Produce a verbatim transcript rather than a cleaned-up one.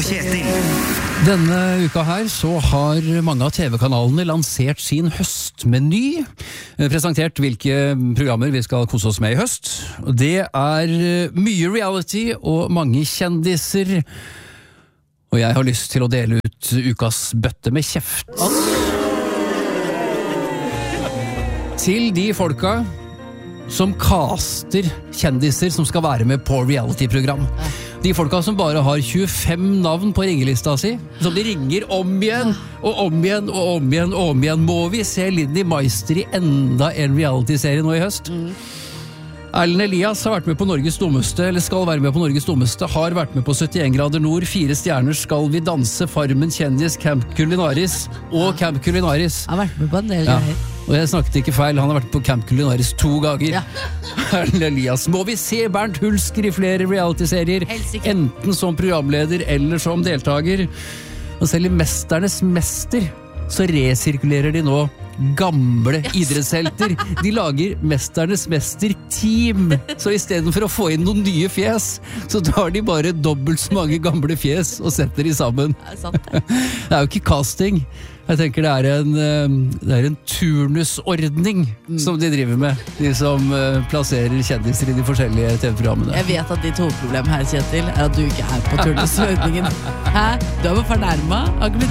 og Kjetil. Denne uka her så har mange av T V-kanalene lansert sin høstmeny, presentert hvilke programmer vi skal kose oss med i høst. Det er mye reality og mange kjendiser, og jeg har lyst til å dele ut ukas bøtte med kjeft. Til de folka som caster kjendiser som skal være med på reality-program. De folka som bare har tjuefem navn på ringelista si, som de ringer om igjen, og om igjen, og om igjen, og om igjen. Må vi se Linni Meister i enda en reality-serie nå i høst? Mm. Erlend Elias har vært med på Norges dummeste, eller skal være med på Norges dummeste, har vært med på syttien grader nord, fire stjerner, Skal vi danse, Farmen kjendis, Camp Culinaris og Camp Culinaris. Han har vært med på en del ja. greier. Og jeg snakket ikke feil, han har vært på Camp Culinaris to ganger. Ja. Erlend Elias. Må vi se Bernt Hulsker i flere reality-serier, enten som programleder eller som deltaker? Og selv i Mesternes mester så resirkulerer de nå gamle yes. idrettshelter. De lager Mesternes mester-team. Så i stedet for å få inn noen nye fjes, så tar de bare dobbelt så mange gamle fjes og setter de sammen. Det er sant, det. Det er jo ikke casting. Jeg tenker det er en, det er en turnusordning mm. som de driver med, de som plasserer kjendiser i de forskjellige T V-programmene. Jeg vet at ditt hovedproblem her, Kjetil, er at du ikke er på turnusordningen. Hæ? Du er jo fornærmet. Har ikke blitt